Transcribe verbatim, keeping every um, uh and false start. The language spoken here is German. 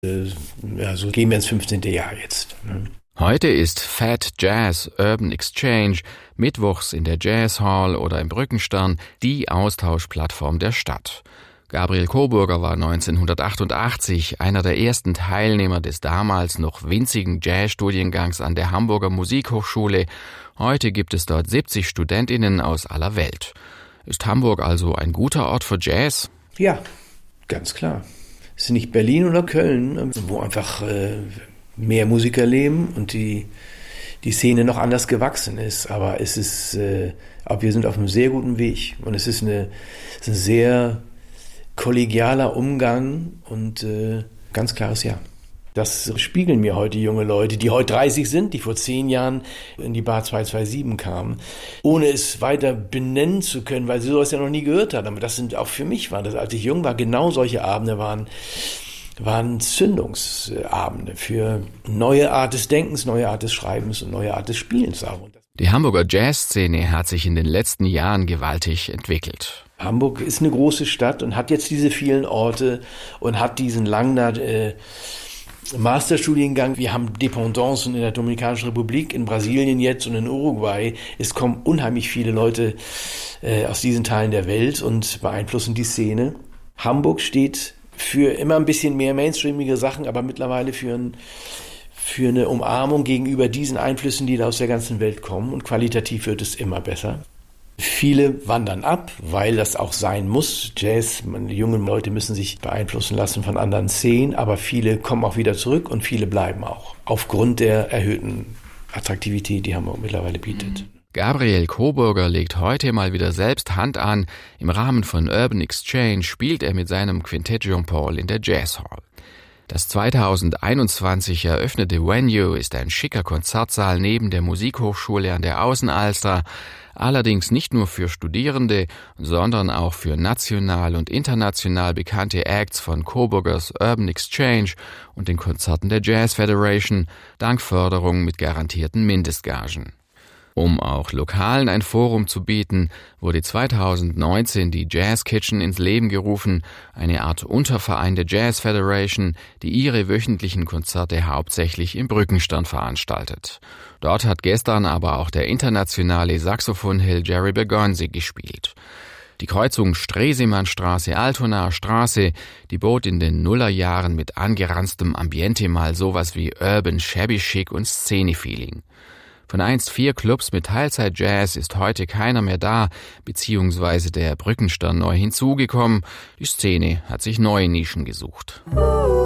Ja, so gehen wir ins fünfzehnte Jahr jetzt. Heute ist Fat Jazz Urban Exchange mittwochs in der Jazz Hall oder im Brückenstern die Austauschplattform der Stadt. Gabriel Coburger war neunzehnhundertachtundachtzig einer der ersten Teilnehmer des damals noch winzigen Jazzstudiengangs an der Hamburger Musikhochschule. Heute gibt es dort siebzig StudentInnen aus aller Welt. Ist Hamburg also ein guter Ort für Jazz? Ja, ganz klar. Es ist nicht Berlin oder Köln, wo einfach äh, mehr Musiker leben und die, die Szene noch anders gewachsen ist. Aber es ist, äh, aber wir sind auf einem sehr guten Weg. Und es ist, eine, es ist ein sehr kollegialer Umgang und äh, ganz klares Ja. Das spiegeln mir heute junge Leute, die heute dreißig sind, die vor zehn Jahren in die Bar zwei zwei sieben kamen, ohne es weiter benennen zu können, weil sie sowas ja noch nie gehört haben. Aber das sind auch für mich, waren das, als ich jung war, genau solche Abende waren, waren Zündungsabende für neue Art des Denkens, neue Art des Schreibens und neue Art des Spielens auch. Die Hamburger Jazzszene hat sich in den letzten Jahren gewaltig entwickelt. Hamburg ist eine große Stadt und hat jetzt diese vielen Orte und hat diesen langen äh, Masterstudiengang. Wir haben Dependancen in der Dominikanischen Republik, in Brasilien jetzt und in Uruguay. Es kommen unheimlich viele Leute äh, aus diesen Teilen der Welt und beeinflussen die Szene. Hamburg steht für immer ein bisschen mehr mainstreamige Sachen, aber mittlerweile für, ein, für eine Umarmung gegenüber diesen Einflüssen, die da aus der ganzen Welt kommen. Und qualitativ wird es immer besser. Viele wandern ab, weil das auch sein muss. Jazz, die jungen Leute müssen sich beeinflussen lassen von anderen Szenen, aber viele kommen auch wieder zurück und viele bleiben auch. Aufgrund der erhöhten Attraktivität, die Hamburg mittlerweile bietet. Gabriel Coburger legt heute mal wieder selbst Hand an. Im Rahmen von Urban Exchange spielt er mit seinem Quintett Jean-Paul in der Jazz Hall. Das zweitausendeinundzwanzig eröffnete Venue ist ein schicker Konzertsaal neben der Musikhochschule an der Außenalster, allerdings nicht nur für Studierende, sondern auch für national und international bekannte Acts von Coburgers Urban Exchange und den Konzerten der Jazz Federation, dank Förderung mit garantierten Mindestgagen. Um auch Lokalen ein Forum zu bieten, wurde zweitausendneunzehn die Jazz Kitchen ins Leben gerufen, eine Art Unterverein der Jazz Federation, die ihre wöchentlichen Konzerte hauptsächlich im Brückenstern veranstaltet. Dort hat gestern aber auch der internationale Saxophonheld Jerry Bergonzi gespielt. Die Kreuzung Stresemannstraße-Altonaer Straße, die bot in den Nullerjahren mit angeranztem Ambiente mal sowas wie Urban Shabby Chic und Szene-Feeling. Von einst vier Clubs mit Teilzeit-Jazz ist heute keiner mehr da, beziehungsweise der Brückenstern neu hinzugekommen. Die Szene hat sich neue Nischen gesucht.